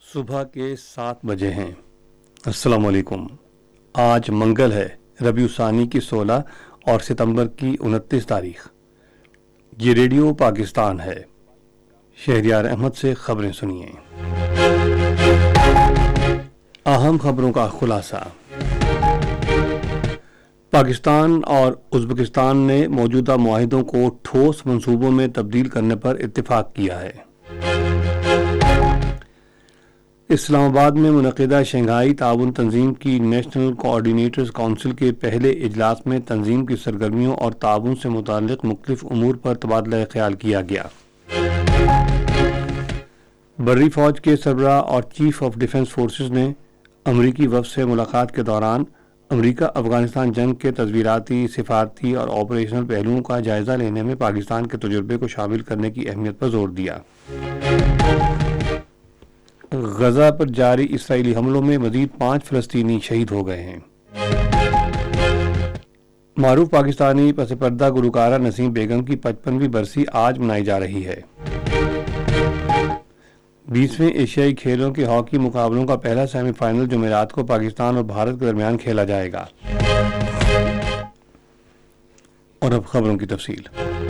صبح کے 7 بجے ہیں۔ السلام علیکم۔ آج منگل ہے، ربیع الثانی کی 16 اور ستمبر کی 29 تاریخ۔ یہ ریڈیو پاکستان ہے۔ شہریار احمد سے خبریں سنیے۔ اہم خبروں کا خلاصہ۔ پاکستان اور ازبکستان نے موجودہ معاہدوں کو ٹھوس منصوبوں میں تبدیل کرنے پر اتفاق کیا ہے۔ اسلام آباد میں منعقدہ شنگھائی تعاون تنظیم کی نیشنل کوآرڈینیٹرز کونسل کے پہلے اجلاس میں تنظیم کی سرگرمیوں اور تعاون سے متعلق مختلف امور پر تبادلہ خیال کیا گیا۔ بحری فوج کے سربراہ اور چیف آف ڈیفنس فورسز نے امریکی وفد سے ملاقات کے دوران امریکہ افغانستان جنگ کے تصویراتی، سفارتی اور آپریشنل پہلوؤں کا جائزہ لینے میں پاکستان کے تجربے کو شامل کرنے کی اہمیت پر زور دیا۔ غزہ پر جاری اسرائیلی حملوں میں مزید 5 فلسطینی شہید ہو گئے ہیں۔ معروف پاکستانی پس پردہ گلوکارہ نسیم بیگم کی 55ویں برسی آج منائی جا رہی ہے۔ 20ویں ایشیائی کھیلوں کے ہاکی مقابلوں کا پہلا سیمی فائنل جمعرات کو پاکستان اور بھارت کے درمیان کھیلا جائے گا۔ اور اب خبروں کی تفصیل۔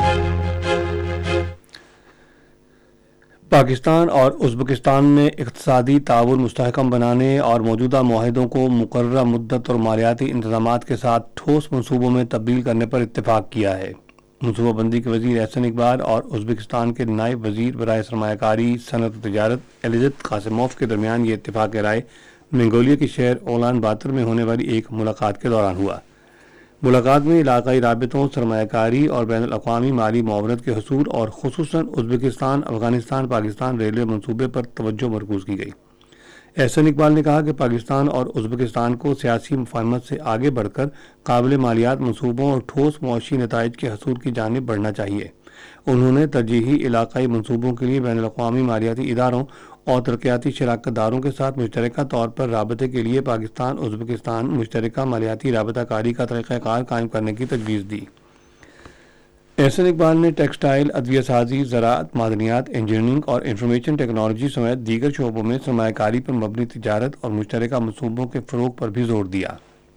پاکستان اور ازبکستان نے اقتصادی تعاون مستحکم بنانے اور موجودہ معاہدوں کو مقررہ مدت اور مالیاتی انتظامات کے ساتھ ٹھوس منصوبوں میں تبدیل کرنے پر اتفاق کیا ہے۔ منصوبہ بندی کے وزیر احسن اقبال اور ازبکستان کے نائب وزیر برائے سرمایہ کاری، صنعت و تجارت الیزت قاسموف کے درمیان یہ اتفاق رائے منگولیا کے شہر اولان باتر میں ہونے والی ایک ملاقات کے دوران ہوا۔ ملاقات میں علاقائی رابطوں، سرمایہ کاری اور بین الاقوامی مالی معاونت کے حصول اور خصوصاً ازبکستان افغانستان پاکستان ریلوے منصوبے پر توجہ مرکوز کی گئی۔ احسن اقبال نے کہا کہ پاکستان اور ازبکستان کو سیاسی مفاہمت سے آگے بڑھ کر قابل مالیات منصوبوں اور ٹھوس معاشی نتائج کے حصول کی جانب بڑھنا چاہیے۔ انہوں نے ترجیحی علاقائی منصوبوں کے لیے بین الاقوامی مالیاتی اداروں اور ترقیاتی شراکت داروں کے ساتھ مشترکہ طور پر رابطے کے لیے پاکستان ازبکستان مشترکہ مالیاتی رابطہ کاری کا طریقہ کار قائم کرنے کی تجویز دی۔ احسن اقبال نے ٹیکسٹائل، ادویہ سازی، زراعت، معدنیات، انجینئرنگ اور انفارمیشن ٹیکنالوجی سمیت دیگر شعبوں میں سرمایہ کاری پر مبنی تجارت اور مشترکہ منصوبوں کے فروغ پر بھی زور دیا۔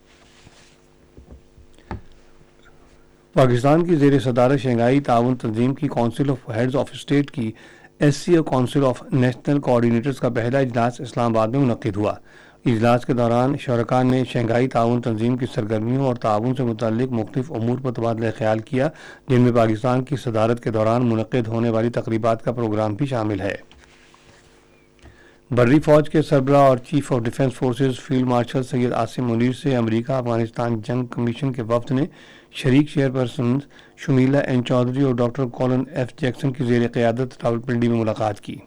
پاکستان کی زیر صدارت شنگھائی تعاون تنظیم کی council of heads of state کی SCO council of national coordinators کا پہلا اجلاس اسلام آباد میں منعقد ہوا۔ اجلاس کے دوران شرکاء نے شنگھائی تعاون تنظیم کی سرگرمیوں اور تعاون سے متعلق مختلف امور پر تبادلہ خیال کیا، جن میں پاکستان کی صدارت کے دوران منعقد ہونے والی تقریبات کا پروگرام بھی شامل ہے۔ بحری فوج کے سربراہ اور chief of defence forces field marshal Syed Asim Munir سے امریکہ افغانستان جنگ کمیشن کے وفد نے شریک چیئرپرسنز شمیلہ این چودھری اور ڈاکٹر کولن ایف جیکسن کی زیر قیادت راولپنڈی میں ملاقات کی۔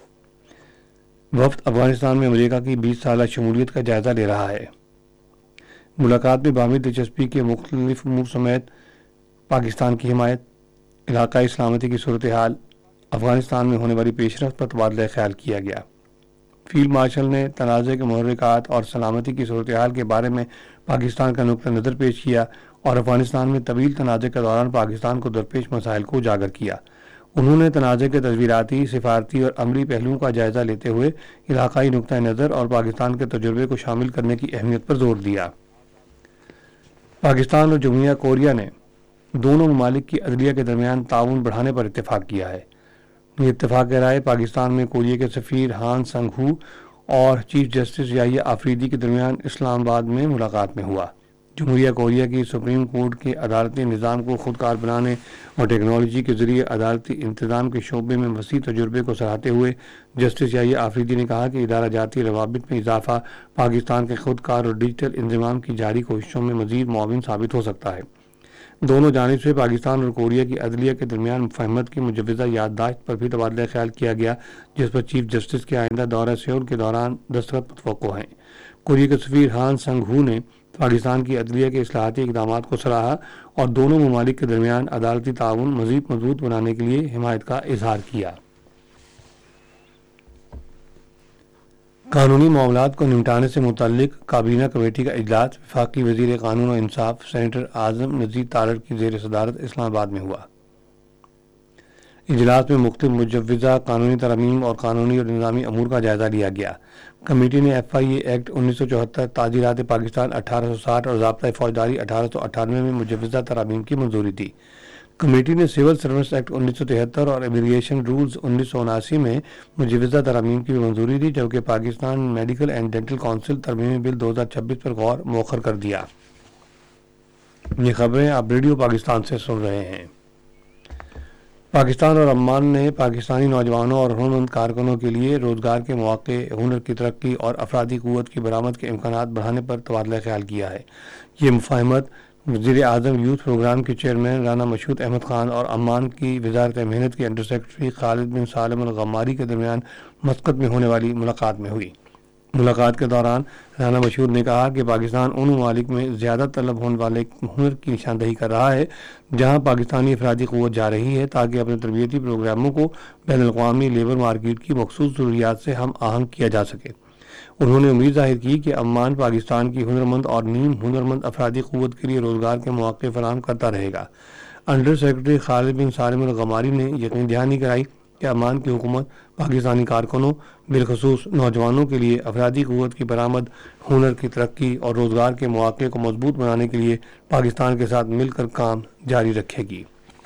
وفد افغانستان میں امریکہ کی 20 سالہ شمولیت کا جائزہ لے رہا ہے۔ ملاقات میں باہمی دلچسپی کے مختلف امور سمیت پاکستان کی حمایت، علاقائی سلامتی کی صورتحال، افغانستان میں ہونے والی پیش رفت پر تبادلہ خیال کیا گیا۔ فیلڈ مارشل نے تنازع کے محرکات اور سلامتی کی صورتحال کے بارے میں پاکستان کا نقطہ نظر پیش کیا اور افغانستان میں طویل تنازع کے دوران پاکستان کو درپیش مسائل کو اجاگر کیا۔ انہوں نے تنازع کے تصویراتی، سفارتی اور عملی پہلوؤں کا جائزہ لیتے ہوئے علاقائی نقطہ نظر اور پاکستان کے تجربے کو شامل کرنے کی اہمیت پر زور دیا۔ پاکستان اور جمہوریہ کوریا نے دونوں ممالک کی عدلیہ کے درمیان تعاون بڑھانے پر اتفاق کیا ہے۔ یہ اتفاق رائے پاکستان میں کوریا کے سفیر ہان سنگ ہو اور چیف جسٹس یحییٰ آفریدی کے درمیان اسلام آباد میں ملاقات میں ہوا۔ جمہوریہ کوریا کی سپریم کورٹ کے عدالتی نظام کو خودکار بنانے اور ٹیکنالوجی کے ذریعے عدالتی انتظام کے شعبے میں وسیع تجربے کو سراہتے ہوئے جسٹس یحییٰ آفریدی نے کہا کہ ادارہ جاتی روابط میں اضافہ پاکستان کے خودکار اور ڈیجیٹل انضمام کی جاری کوششوں میں مزید معاون ثابت ہو سکتا ہے۔ دونوں جانب سے پاکستان اور کوریا کی عدلیہ کے درمیان مفاہمت کی مجوزہ یادداشت پر بھی تبادلہ خیال کیا گیا، جس پر چیف جسٹس کے آئندہ دورہ سیول کے دوران دستخط متوقع ہیں۔ کوریا کے سفیر ہان سنگ ہو نے پاکستان کی عدلیہ کے اصلاحاتی اقدامات کو سراہا اور دونوں ممالک کے درمیان عدالتی تعاون مزید مضبوط بنانے کے لیے حمایت کا اظہار کیا۔ قانونی معاملات کو نمٹانے سے متعلق کابینہ کمیٹی کا اجلاس وفاقی وزیر قانون و انصاف سینیٹر اعظم نذیر تارڑ کی زیر صدارت اسلام آباد میں ہوا۔ اجلاس میں مختلف مجوزہ قانونی ترامیم اور قانونی اور نظامی امور کا جائزہ لیا گیا۔ کمیٹی نے FIA ایکٹ 1974، تعزیرات پاکستان 1860 اور ضابطہ فوجداری 1898 میں مجوزہ ترامیم کی منظوری دی۔ کمیٹی نے سول سروس ایکٹ 1973 اور امیگریشن رولز 1979 میں مجوزہ ترامیم کی بھی منظوری دی، جبکہ Pakistan medical and dental council ترمیمی بل 2026 پر غور مؤخر کر دیا۔ یہ خبریں آپ ریڈیو پاکستان سے سن رہے ہیں۔ پاکستان اور عمان نے پاکستانی نوجوانوں اور ہنرمند کارکنوں کے لیے روزگار کے مواقع، ہنر کی ترقی اور افرادی قوت کی برآمد کے امکانات بڑھانے پر تبادلہ خیال کیا ہے۔ یہ مفاہمت وزیر اعظم یوتھ پروگرام کے چیئرمین رانا مشہود احمد خان اور عمان کی وزارت محنت کے انڈر سیکرٹری خالد بن سالم الغماری کے درمیان مسقط میں ہونے والی ملاقات میں ہوئی۔ ملاقات کے دوران رانا مشہور نے کہا کہ پاکستان ان ممالک میں زیادہ طلب ہونے والے ہنر کی نشاندہی کر رہا ہے جہاں پاکستانی افرادی قوت جا رہی ہے، تاکہ اپنے تربیتی پروگراموں کو بین الاقوامی لیبر مارکیٹ کی مخصوص ضروریات سے ہم آہنگ کیا جا سکے۔ انہوں نے امید ظاہر کی کہ عمان پاکستان کی ہنرمند اور نیم ہنرمند افرادی قوت کے لیے روزگار کے مواقع فراہم کرتا رہے گا۔ انڈر سیکرٹری خالد بن سالم الغماری نے یقین دہانی کرائی کہ عمان کی حکومت پاکستانی کارکنوں، بالخصوص نوجوانوں کے لیے افرادی قوت کی برآمد، ہنر کی ترقی اور روزگار کے مواقع کو مضبوط بنانے کے لیے پاکستان کے ساتھ مل کر کام جاری رکھے گی۔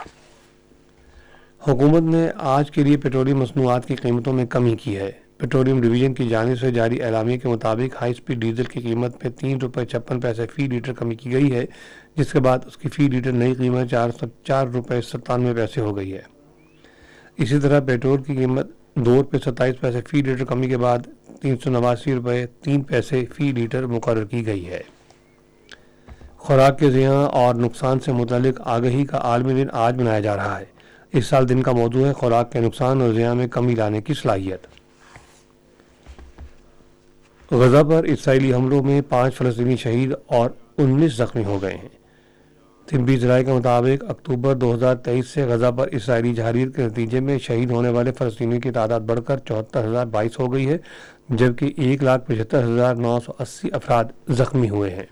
حکومت نے آج کے لیے پیٹرولیم مصنوعات کی قیمتوں میں کمی کی ہے۔ پیٹرولیم ڈویژن کی جانب سے جاری اعلامیے کے مطابق ہائی سپیڈ ڈیزل کی قیمت میں 3 روپے 56 پیسے فی لیٹر کمی کی گئی ہے، جس کے بعد اس کی فی لیٹر نئی قیمت 4 روپے 97 پیسے ہو گئی ہے۔ اسی طرح پیٹرول کی قیمت 2 روپے 27 پیسے فی لیٹر کمی کے بعد 389 روپے 3 پیسے فی لیٹر مقرر کی گئی ہے۔ خوراک کے زیاں اور نقصان سے متعلق آگہی کا عالمی دن آج منایا جا رہا ہے۔ اس سال دن کا موضوع ہے خوراک کے نقصان اور زیاں میں کمی لانے کی صلاحیت۔ غزہ پر اسرائیلی حملوں میں 5 فلسطینی شہید اور 19 زخمی ہو گئے ہیں۔ طبی ذرائع کے مطابق اکتوبر 2023 سے غزہ پر اسرائیلی جارحیت کے نتیجے میں شہید ہونے والے فلسطینیوں کی تعداد بڑھ کر 74,022 ہو گئی ہے، جبکہ 1,75,980 افراد زخمی ہوئے ہیں۔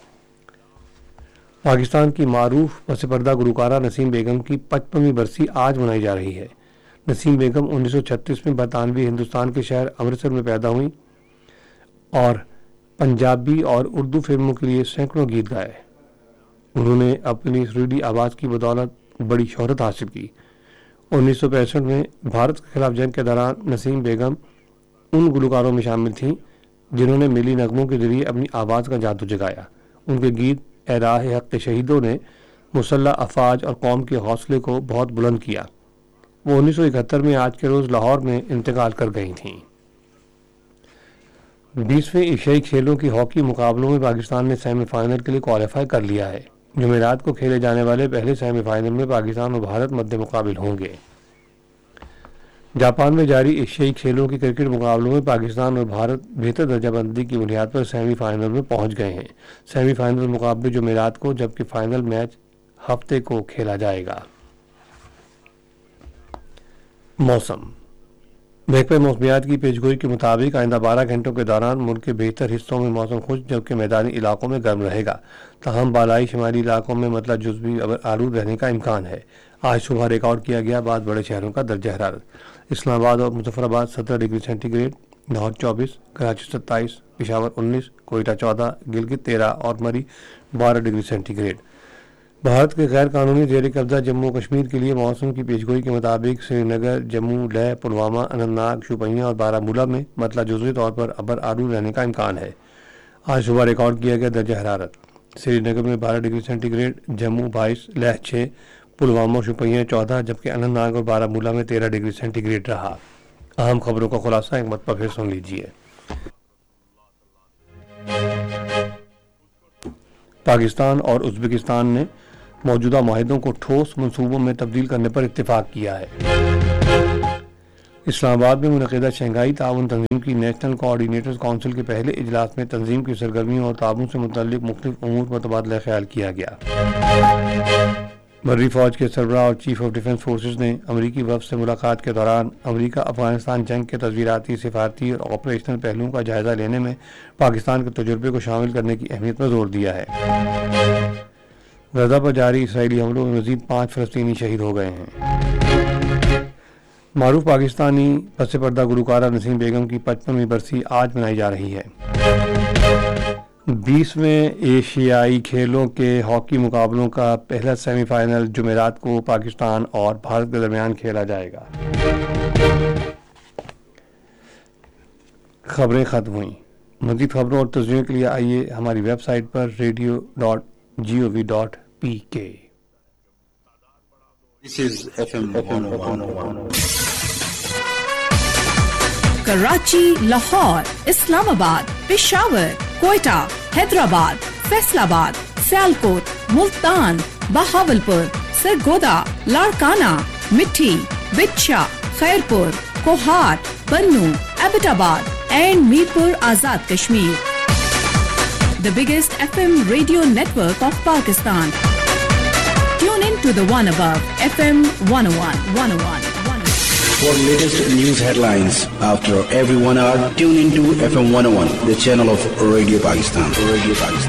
پاکستان کی معروف پس پردہ گلوکارہ نسیم بیگم کی 55ویں برسی آج منائی جا رہی ہے۔ نسیم بیگم 1936 میں برطانوی ہندوستان کے شہر امرتسر میں پیدا ہوئیں اور پنجابی اور اردو فلموں کے لیے سینکڑوں گیت گائے۔ انہوں نے اپنی سریلی آواز کی بدولت بڑی شہرت حاصل کی۔ 1965 میں بھارت کے خلاف جنگ کے دوران نسیم بیگم ان گلوکاروں میں شامل تھیں جنہوں نے ملی نغموں کے ذریعے اپنی آواز کا جادو جگایا۔ ان کے گیت اے راہ حق کے شہیدوں نے مسلح افواج اور قوم کے حوصلے کو بہت بلند کیا۔ وہ 1971 میں آج کے روز لاہور میں انتقال کر گئی تھیں۔ 20ویں ایشیائی کھیلوں کی ہاکی مقابلوں میں پاکستان نے سیمی فائنل کے لیے کوالیفائی کر لیا ہے۔ جمعرات کو کھیلے جانے والے پہلے سیمی فائنل میں پاکستان اور بھارت مد مقابل ہوں گے۔ جاپان میں جاری ایشیائی کھیلوں کے کرکٹ مقابلوں میں پاکستان اور بھارت بہتر درجہ بندی کی بنیاد پر سیمی فائنل میں پہنچ گئے ہیں۔ سیمی فائنل مقابلے جمعرات کو جبکہ فائنل میچ ہفتے کو کھیلا جائے گا۔ موسم۔ محکمہ موسمیات کی پیشگوئی کے مطابق آئندہ 12 گھنٹوں کے دوران ملک کے بیشتر حصوں میں موسم خشک جبکہ میدانی علاقوں میں گرم رہے گا، تاہم بالائی شمالی علاقوں میں مطلع جزوی آلود رہنے کا امکان ہے۔ آج صبح ریکارڈ کیا گیا بعض بڑے شہروں کا درجہ حرارت۔ اسلام آباد اور مظفر آباد 17 degree centi grade, Lahore 24، Karachi 27، Peshawar 19، Quetta 14، Gilgit 13 اور مری 12 ڈگری سینٹی گریڈ۔ بھارت کے غیر قانونی زیر قبضہ جموں کشمیر کے لیے موسم کی پیشگوئی کے مطابق سری نگر، جموں، لیہ، پلوامہ، اننت ناگ، شوپیاں اور بارہ مولہ میں مطلع جزوی طور پر ابر آلود رہنے کا امکان ہے۔ آج صبح ریکارڈ کیا گیا درجہ حرارت۔ سری نگر میں 12 degree centi grade, Jammu 22، Leh 6، Pulwama اور شوپیاں 14، جبکہ اننت ناگ اور بارہ مولہ میں 13 ڈگری سینٹی گریڈ رہا۔ اہم خبروں کا خلاصہ ایک مرتبہ پھر سن لیجیے۔ پاکستان اور ازبکستان نے موجودہ معاہدوں کو ٹھوس منصوبوں میں تبدیل کرنے پر اتفاق کیا ہے۔ اسلام آباد میں منعقدہ شنگھائی تعاون تنظیم کی نیشنل کوآرڈینیٹرز کونسل کے پہلے اجلاس میں تنظیم کی سرگرمیوں اور تعاون سے متعلق مختلف امور پر تبادلہ خیال کیا گیا۔ بحری فوج کے سربراہ اور چیف آف ڈیفنس فورسز نے امریکی وفد سے ملاقات کے دوران امریکہ افغانستان جنگ کے تصویراتی، سفارتی اور آپریشنل پہلوؤں کا جائزہ لینے میں پاکستان کے تجربے کو شامل کرنے کی اہمیت پر زور دیا ہے۔ غزہ پر جاری اسرائیلی حملوں میں مزید 5 فلسطینی شہید ہو گئے ہیں۔ معروف پاکستانی پس پردہ گلوکارہ نسیم بیگم کی 55ویں برسی آج منائی جا رہی ہے۔ 20ویں ایشیائی کھیلوں کے ہاکی مقابلوں کا پہلا سیمی فائنل جمعرات کو پاکستان اور بھارت کے درمیان کھیلا جائے گا۔ خبریں ختم ہوئیں۔ مزید خبروں اور تصویروں کے لیے آئیے ہماری web site per radio.gov.pk۔ This is FM 101. Karachi, Lahore, اسلام آباد، پشاور، کوئٹہ، حیدرآباد، فیصل آباد، سیالکوٹ، ملتان، بہاولپور، سرگودا، لاڑکانہ، مٹھی، بچھا، خیرپور، کوہاٹ، بنو، ایبٹ آباد and Mirpur Azad Kashmir. The biggest FM radio network of Pakistan. Tune in to the one above FM 101. For latest news headlines after every 1 hour, tune into FM 101, the channel of Radio Pakistan.